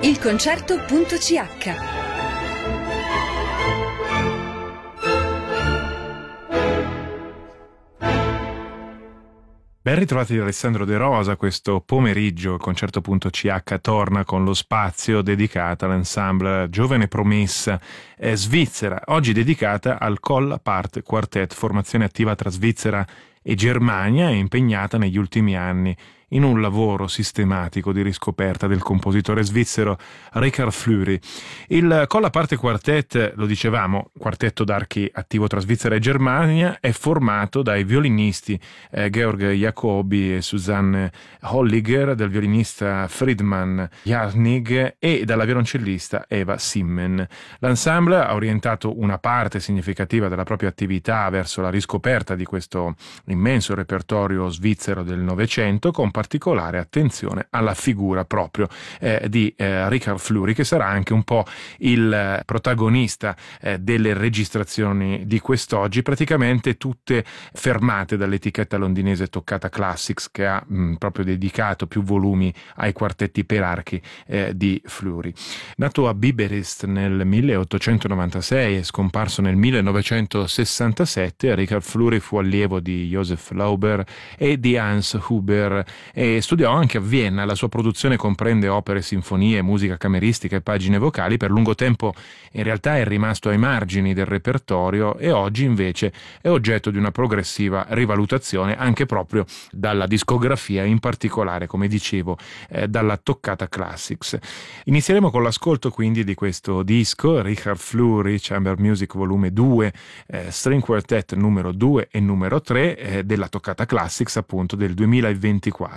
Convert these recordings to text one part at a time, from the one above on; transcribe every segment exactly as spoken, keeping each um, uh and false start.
il concerto punto c h. Ben ritrovati da Alessandro De Rosa. Questo pomeriggio il concerto punto c h torna con lo spazio dedicato all'ensemble Giovane Promessa eh, svizzera, oggi dedicata al Koll Apart Quartet, formazione attiva tra Svizzera e Germania e impegnata negli ultimi anni in un lavoro sistematico di riscoperta del compositore svizzero Richard Fleury. Il Koll Apart Quartet, lo dicevamo, quartetto d'archi attivo tra Svizzera e Germania, è formato dai violinisti eh, Georg Jacobi e Susanne Holliger, del violinista Friedmann Jarnig e dalla violoncellista Eva Simmen. L'ensemble ha orientato una parte significativa della propria attività verso la riscoperta di questo immenso repertorio svizzero del Novecento, con particolare attenzione alla figura proprio eh, di eh, Richard Fleury, che sarà anche un po' il eh, protagonista eh, delle registrazioni di quest'oggi, praticamente tutte fermate dall'etichetta londinese Toccata Classics, che ha mh, proprio dedicato più volumi ai quartetti per archi eh, di Fleury. Nato a Biberist nel milleottocentonovantasei e scomparso nel millenovecentosessantasette, Richard Fleury fu allievo di Joseph Lauber e di Hans Huber e studiò anche a Vienna. La sua produzione comprende opere, sinfonie, musica cameristica e pagine vocali. Per lungo tempo in realtà è rimasto ai margini del repertorio e oggi invece è oggetto di una progressiva rivalutazione anche proprio dalla discografia, in particolare, come dicevo, eh, dalla Toccata Classics. Inizieremo con l'ascolto quindi di questo disco, Richard Fleury Chamber Music volume due, eh, String Quartet numero due e numero tre eh, della Toccata Classics, appunto del duemilaventiquattro.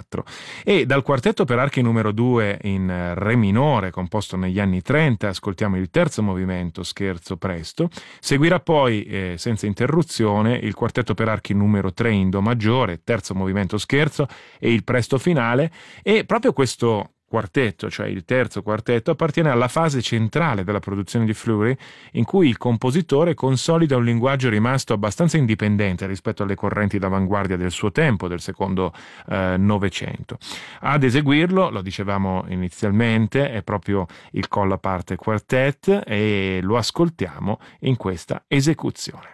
E dal quartetto per archi numero due in re minore, composto negli anni trenta, ascoltiamo il terzo movimento, Scherzo Presto. Seguirà poi eh, senza interruzione il quartetto per archi numero tre in do maggiore, terzo movimento Scherzo e il presto finale. E proprio questo quartetto, cioè il terzo quartetto, appartiene alla fase centrale della produzione di Fleury, in cui il compositore consolida un linguaggio rimasto abbastanza indipendente rispetto alle correnti d'avanguardia del suo tempo, del secondo eh, Novecento. Ad eseguirlo, lo dicevamo inizialmente, è proprio il Koll Apart Quartet e lo ascoltiamo in questa esecuzione.